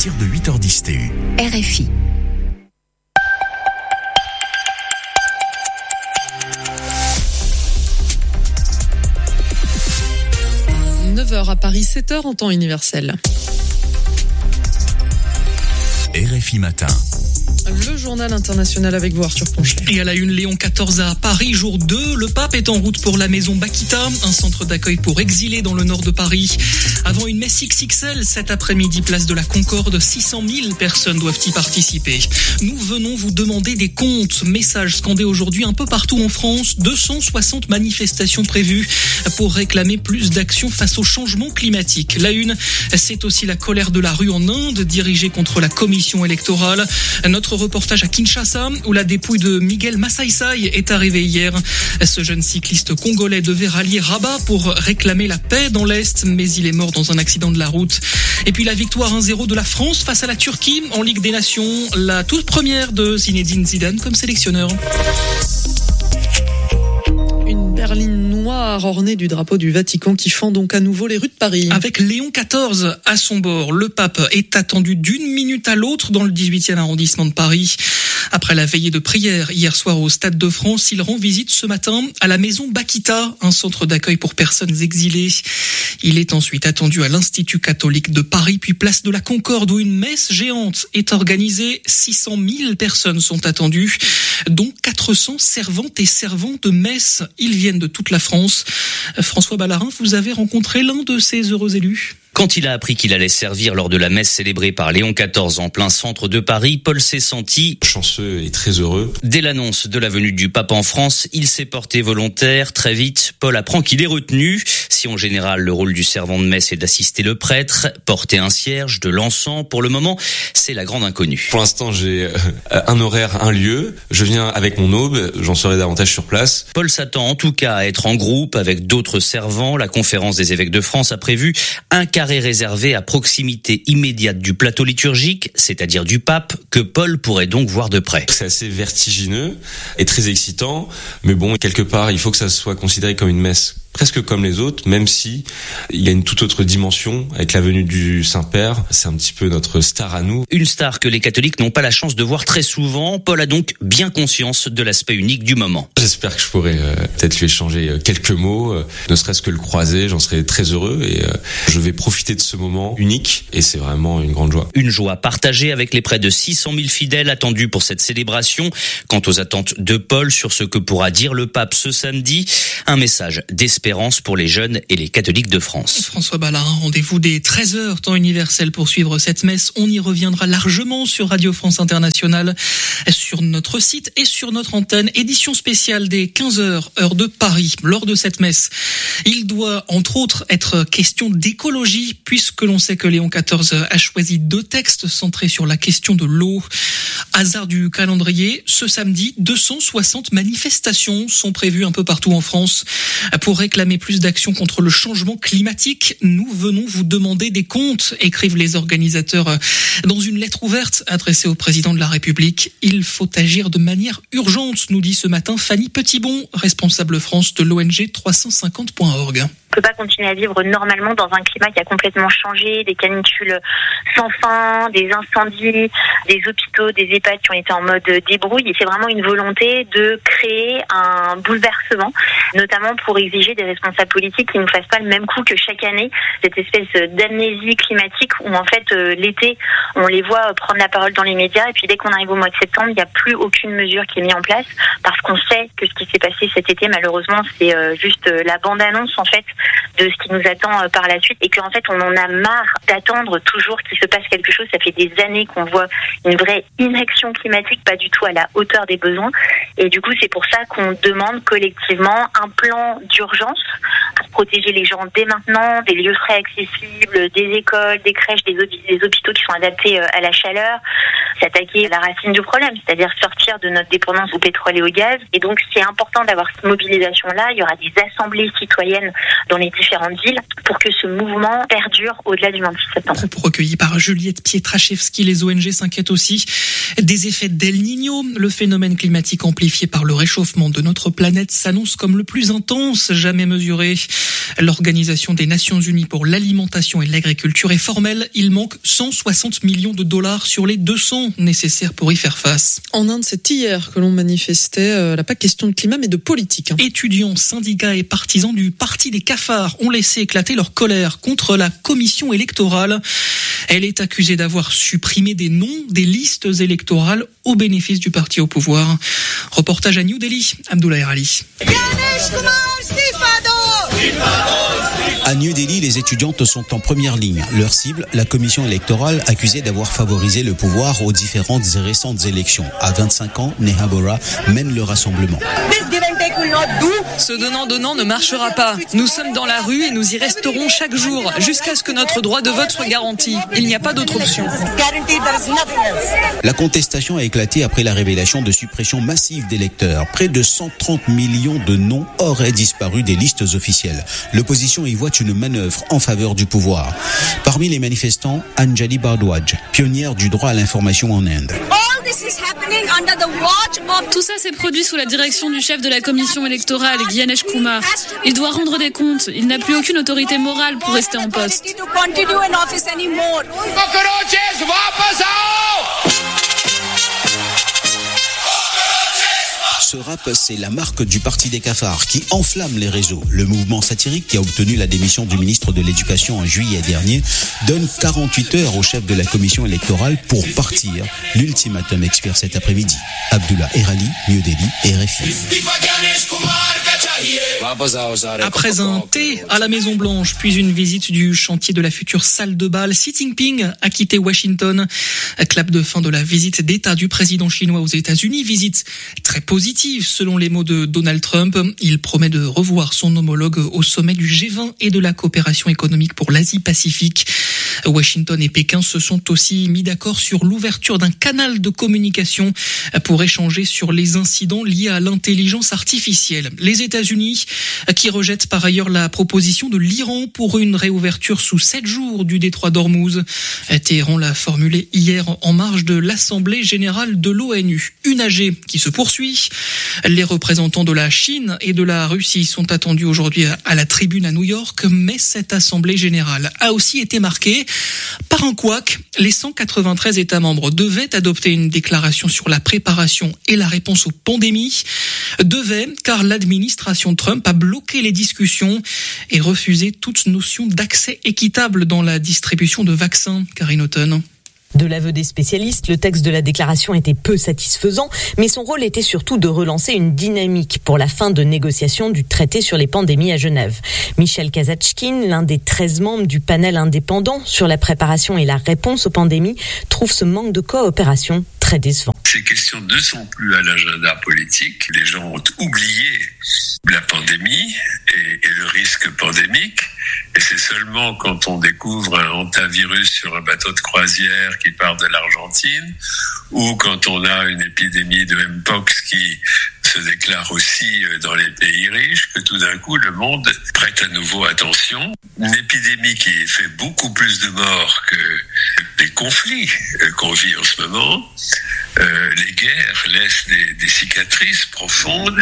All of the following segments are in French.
partir de 8h10 TU. RFI. « 9h à Paris, 7h en temps universel. RFI Matin. Le journal international avec vous, Arthur Ponchelet. Et à la une, Léon XIV à Paris, jour 2. Le pape est en route pour la maison Bakita, un centre d'accueil pour exilés dans le nord de Paris. Avant une messe XXL, cet après-midi, place de la Concorde, 600 000 personnes doivent y participer. Nous venons vous demander des comptes. Message scandé aujourd'hui un peu partout en France. 260 manifestations prévues pour réclamer plus d'action face au changement climatique. La une, c'est aussi la colère de la rue en Inde, dirigée contre la commission électorale. Notre reportage à Kinshasa, où la dépouille de Miguel Massaïsaï est arrivée hier. Ce jeune cycliste congolais devait rallier Rabat pour réclamer la paix dans l'Est, mais il est mort dans un accident de la route. Et puis la victoire 1-0 de la France face à la Turquie en Ligue des Nations, la toute première de Zinedine Zidane comme sélectionneur. Une berline noire ornée du drapeau du Vatican qui fend donc à nouveau les rues de Paris. Avec Léon XIV à son bord, le pape est attendu d'une minute à l'autre dans le 18e arrondissement de Paris. Après la veillée de prière hier soir au Stade de France, il rend visite ce matin à la maison Bakita, un centre d'accueil pour personnes exilées. Il est ensuite attendu à l'Institut catholique de Paris, puis place de la Concorde où une messe géante est organisée. 600 000 personnes sont attendues, dont 400 servantes et servants de messe. Ils viennent de toute la France. François Ballarin, vous avez rencontré l'un de ces heureux élus ? Quand il a appris qu'il allait servir lors de la messe célébrée par Léon XIV en plein centre de Paris, Paul s'est senti chanceux et très heureux. Dès l'annonce de la venue du pape en France, il s'est porté volontaire. Très vite, Paul apprend qu'il est retenu. Si en général le rôle du servant de messe est d'assister le prêtre, porter un cierge, de l'encens, pour le moment, c'est la grande inconnue. Pour l'instant, j'ai un horaire, un lieu. Je viens avec mon aube, j'en saurai davantage sur place. Paul s'attend en tout cas à être en groupe avec d'autres servants. La conférence des évêques de France a prévu un carré réservé à proximité immédiate du plateau liturgique, c'est-à-dire du pape, que Paul pourrait donc voir de près. C'est assez vertigineux et très excitant, mais bon, quelque part, il faut que ça soit considéré comme une messe presque comme les autres, même si il y a une toute autre dimension avec la venue du Saint-Père. C'est un petit peu notre star à nous. Une star que les catholiques n'ont pas la chance de voir très souvent. Paul a donc bien conscience de l'aspect unique du moment. J'espère que je pourrai peut-être lui échanger quelques mots, ne serait-ce que le croiser, j'en serai très heureux et je vais profiter de ce moment unique et c'est vraiment une grande joie. Une joie partagée avec les près de 600 000 fidèles attendus pour cette célébration. Quant aux attentes de Paul sur ce que pourra dire le pape ce samedi, un message d'espérance pour les jeunes et les catholiques de France. François Ballarin, rendez-vous dès 13h, temps universel pour suivre cette messe. On y reviendra largement sur Radio France Internationale, sur notre site et sur notre antenne. Édition spéciale dès 15h, heure de Paris. Lors de cette messe, il doit entre autres être question d'écologie, puisque l'on sait que Léon XIV a choisi 2 textes centrés sur la question de l'eau. Hasard du calendrier, ce samedi, 260 manifestations sont prévues un peu partout en France pour réclamer plus d'action contre le changement climatique. Nous venons vous demander des comptes, écrivent les organisateurs dans une lettre ouverte adressée au président de la République. Il faut agir de manière urgente, nous dit ce matin Fanny Petitbon, responsable France de l'ONG 350.org. On ne peut pas continuer à vivre normalement dans un climat qui a complètement changé, des canicules sans fin, des incendies, des hôpitaux, des EHPAD qui ont été en mode débrouille. Et c'est vraiment une volonté de créer un bouleversement, notamment pour exiger des responsables politiques qui ne nous fassent pas le même coup que chaque année, cette espèce d'amnésie climatique où en fait l'été, on les voit prendre la parole dans les médias et puis dès qu'on arrive au mois de septembre, il n'y a plus aucune mesure qui est mise en place parce qu'on sait que ce qui s'est passé cet été, malheureusement, c'est juste la bande-annonce en fait de ce qui nous attend par la suite et qu'en fait on en a marre d'attendre toujours qu'il se passe quelque chose. Ça fait des années qu'on voit une vraie inaction climatique, pas du tout à la hauteur des besoins et du coup c'est pour ça qu'on demande collectivement un plan d'urgence pour protéger les gens dès maintenant, des lieux frais accessibles, des écoles, des crèches, des hôpitaux qui sont adaptés à la chaleur, s'attaquer à la racine du problème, c'est-à-dire sortir de notre dépendance au pétrole et au gaz. Et donc c'est important d'avoir cette mobilisation-là. Il y aura des assemblées citoyennes dans les différentes villes pour que ce mouvement perdure au-delà du 26 septembre. Propos recueillis par Juliette Pietraszewski. Les ONG s'inquiètent aussi Des effets d'El Niño, le phénomène climatique amplifié par le réchauffement de notre planète s'annonce comme le plus intense jamais mesuré. L'Organisation des Nations Unies pour l'alimentation et l'agriculture est formelle. Il manque 160 millions de dollars sur les 200 nécessaires pour y faire face. En Inde, c'est hier que l'on manifestait, pas question de climat mais de politique. Étudiants, syndicats et partisans du Parti des cafards ont laissé éclater leur colère contre la commission électorale. Elle est accusée d'avoir supprimé des noms des listes électorales au bénéfice du parti au pouvoir. Reportage à New Delhi, Abdullah Erali. À New Delhi, les étudiantes sont en première ligne. Leur cible, la commission électorale accusée d'avoir favorisé le pouvoir aux différentes et récentes élections. À 25 ans, Neha Bora mène le rassemblement. Ce donnant-donnant ne marchera pas. Nous sommes dans la rue et nous y resterons chaque jour jusqu'à ce que notre droit de vote soit garanti. Il n'y a pas d'autre option. La contestation a éclaté après la révélation de suppression massive d'électeurs. Près de 130 millions de noms auraient disparu des listes officielles. L'opposition y voit une manœuvre en faveur du pouvoir. Parmi les manifestants, Anjali Bardwaj, pionnière du droit à l'information en Inde. Tout ça s'est produit sous la direction du chef de la commission électorale, Gyanesh Kumar. Il doit rendre des comptes. Il n'a plus aucune autorité morale pour rester en poste. Ce rap, c'est la marque du Parti des cafards qui enflamme les réseaux. Le mouvement satirique qui a obtenu la démission du ministre de l'Éducation en juillet dernier donne 48 heures au chef de la commission électorale pour partir. L'ultimatum expire cet après-midi. Abdullah Erali, New Delhi, RFI. Après un thé à la Maison Blanche, puis une visite du chantier de la future salle de bal, Xi Jinping a quitté Washington. Clap de fin de la visite d'État du président chinois aux États-Unis. Visite très positive selon les mots de Donald Trump. Il promet de revoir son homologue au sommet du G20 et de la coopération économique pour l'Asie-Pacifique. Washington et Pékin se sont aussi mis d'accord sur l'ouverture d'un canal de communication pour échanger sur les incidents liés à l'intelligence artificielle. Les États-Unis qui rejettent par ailleurs la proposition de l'Iran pour une réouverture sous 7 jours du détroit d'Ormuz. Téhéran l'a formulé hier en marge de l'Assemblée générale de l'ONU. Une AG qui se poursuit. Les représentants de la Chine et de la Russie sont attendus aujourd'hui à la tribune à New York, mais cette Assemblée générale a aussi été marquée par un couac. Les 193 États membres devaient adopter une déclaration sur la préparation et la réponse aux pandémies. Devaient, car l'administration Trump a bloqué les discussions et refusé toute notion d'accès équitable dans la distribution de vaccins. Karine Auton. De l'aveu des spécialistes, le texte de la déclaration était peu satisfaisant, mais son rôle était surtout de relancer une dynamique pour la fin de négociation du traité sur les pandémies à Genève. Michel Kazatchkine, l'un des 13 membres du panel indépendant sur la préparation et la réponse aux pandémies, trouve ce manque de coopération très décevant. Ces questions ne sont plus à l'agenda politique. Les gens ont oublié la pandémie et le risque pandémique. Et c'est seulement quand on découvre un hantavirus sur un bateau de croisière qui part de l'Argentine, ou quand on a une épidémie de Mpox qui se déclare aussi dans les pays riches, que tout d'un coup le monde prête à nouveau attention. Une épidémie qui fait beaucoup plus de morts que les conflits qu'on vit en ce moment. Les guerres laissent des cicatrices profondes.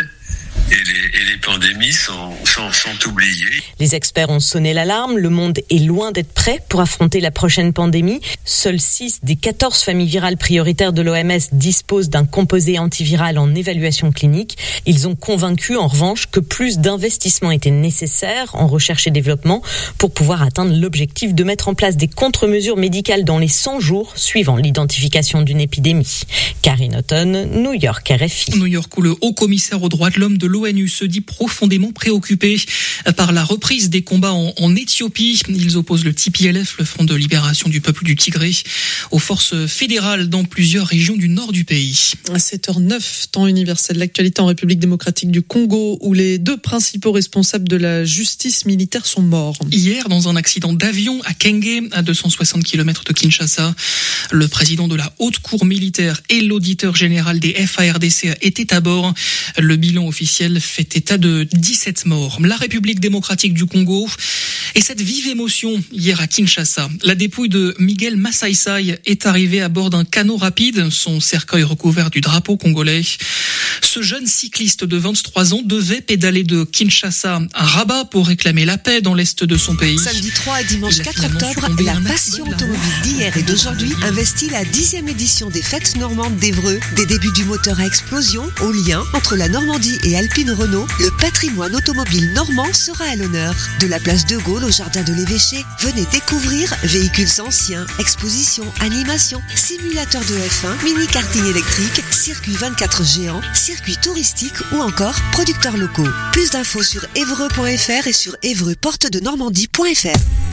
Et les pandémies sont oubliées. Les experts ont sonné l'alarme. Le monde est loin d'être prêt pour affronter la prochaine pandémie. Seules 6 des 14 familles virales prioritaires de l'OMS disposent d'un composé antiviral en évaluation clinique. Ils ont convaincu, en revanche, que plus d'investissements étaient nécessaires en recherche et développement pour pouvoir atteindre l'objectif de mettre en place des contre-mesures médicales dans les 100 jours suivant l'identification d'une épidémie. Karine Auton, New York, RFI. New York, où le haut-commissaire aux droits de l'homme de l'ONU se dit profondément préoccupé par la reprise des combats en Éthiopie. Ils opposent le TPLF, le Front de libération du peuple du Tigré, aux forces fédérales dans plusieurs régions du nord du pays. À 7h09, temps universel, l'actualité en République démocratique du Congo, où les 2 principaux responsables de la justice militaire sont morts. Hier, dans un accident d'avion à Kenge, à 260 km de Kinshasa, le président de la haute cour militaire et l'auditeur général des FARDC étaient à bord. Le bilan officiel officiel fait état de 17 morts. La République démocratique du Congo et cette vive émotion hier à Kinshasa. La dépouille de Miguel Massaïsaï est arrivée à bord d'un canot rapide, son cercueil recouvert du drapeau congolais. Ce jeune cycliste de 23 ans devait pédaler de Kinshasa à Rabat pour réclamer la paix dans l'est de son pays. Samedi 3 et dimanche 4 octobre, la passion automobile d'hier et d'aujourd'hui investit la 10e édition des Fêtes normandes d'Évreux. Des débuts du moteur à explosion au lien entre la Normandie et Alpine Renault, le patrimoine automobile normand sera à l'honneur. De la place de Gaulle au jardin de l'Évêché, venez découvrir véhicules anciens, expositions, animations, simulateurs de F1, mini-karting électrique, circuit 24 géants, circuits touristiques ou encore producteurs locaux. Plus d'infos sur évreux.fr et sur évreuxportedenormandie.fr.